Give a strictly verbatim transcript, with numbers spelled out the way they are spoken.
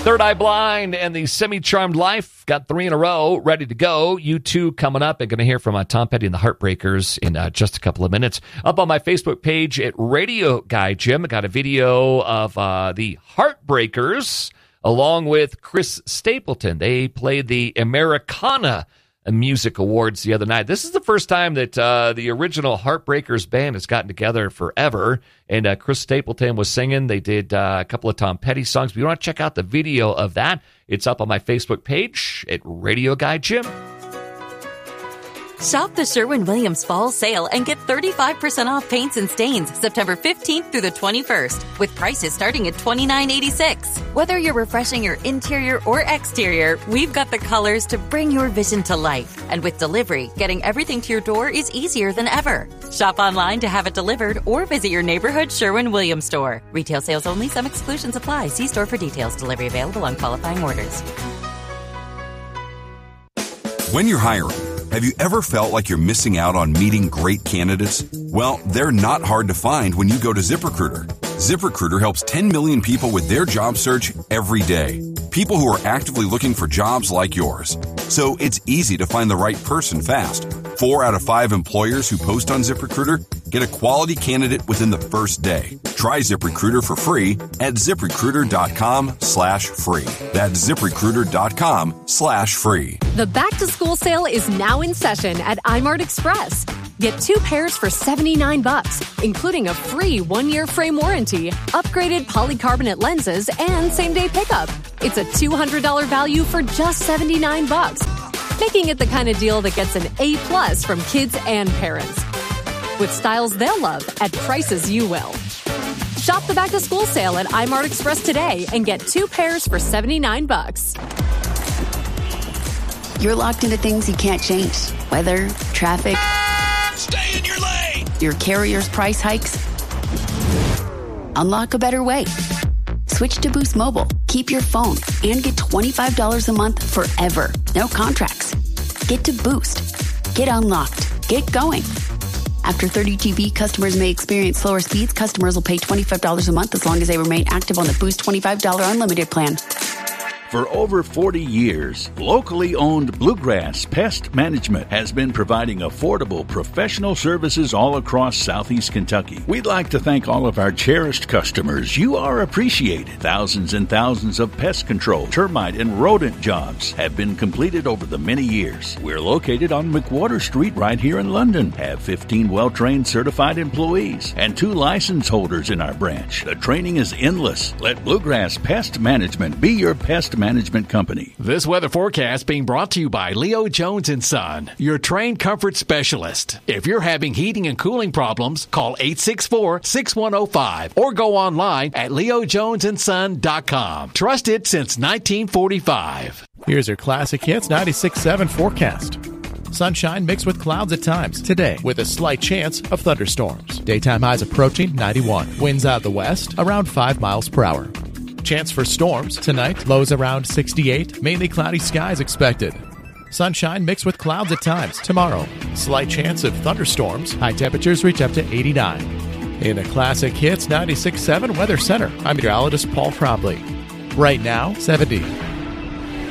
Third Eye Blind and the Semi-Charmed Life got three in a row, ready to go. You two coming up, and going to hear from uh, Tom Petty and the Heartbreakers in uh, just a couple of minutes. Up on my Facebook page at Radio Guy Jim, I got a video of uh, the Heartbreakers along with Chris Stapleton. They played the Americana Music Awards the other night. This is the first time that uh, the original Heartbreakers band has gotten together forever, and uh, Chris Stapleton was singing. They did uh, a couple of Tom Petty songs. But you want to check out the video of that, it's up on my Facebook page at Radio Guy Jim. Shop the Sherwin-Williams Fall Sale and get thirty-five percent off paints and stains September fifteenth through the twenty-first, with prices starting at twenty-nine eighty-six. Whether you're refreshing your interior or exterior, we've got the colors to bring your vision to life. And with delivery, getting everything to your door is easier than ever. Shop online to have it delivered or visit your neighborhood Sherwin-Williams store. Retail sales only. Some exclusions apply. See store for details. Delivery available on qualifying orders. When you're hiring, have you ever felt like you're missing out on meeting great candidates? Well, they're not hard to find when you go to ZipRecruiter. ZipRecruiter helps ten million people with their job search every day. People who are actively looking for jobs like yours. So it's easy to find the right person fast. Four out of five employers who post on ZipRecruiter get a quality candidate within the first day. Try ZipRecruiter for free at ZipRecruiter.com slash free. That's ZipRecruiter.com slash free. The back-to-school sale is now in session at iMart Express. Get two pairs for seventy-nine bucks, including a free one-year frame warranty, upgraded polycarbonate lenses, and same-day pickup. It's a two hundred dollars value for just seventy-nine bucks, making it the kind of deal that gets an A-plus from kids and parents. With styles they'll love at prices you will. Shop the back-to-school sale at iMart Express today and get two pairs for seventy-nine bucks. You're locked into things you can't change. Weather, traffic. Stay in your lane! Your carrier's price hikes. Unlock a better way. Switch to Boost Mobile. Keep your phone and get twenty-five dollars a month forever. No contracts. Get to Boost. Get unlocked. Get going. After thirty G B, customers may experience slower speeds. Customers will pay twenty-five dollars a month as long as they remain active on the Boost twenty-five dollars unlimited plan. For over forty years, locally owned Bluegrass Pest Management has been providing affordable professional services all across southeast Kentucky. We'd like to thank all of our cherished customers. You are appreciated. Thousands and thousands of pest control, termite, and rodent jobs have been completed over the many years. We're located on McWhorter Street right here in London. Have fifteen well-trained certified employees and two license holders in our branch. The training is endless. Let Bluegrass Pest Management be your pest management company. This weather forecast being brought to you by Leo Jones and Son, your trained comfort specialist. If you're having heating and cooling problems, call eight six four, six one zero five or go online at leo jones and son dot com. Trusted since nineteen forty-five. Here's your Classic Hits ninety-six point seven forecast. Sunshine mixed with clouds at times today with a slight chance of thunderstorms. Daytime highs approaching ninety-one. Winds out of the west around five miles per hour. Chance for storms tonight, lows around sixty-eight, mainly cloudy skies expected. Sunshine mixed with clouds at times tomorrow. Slight chance of thunderstorms, high temperatures reach up to eighty-nine. In the Classic Hits ninety-six point seven Weather Center, I'm meteorologist Paul Crobley. Right now, seventy.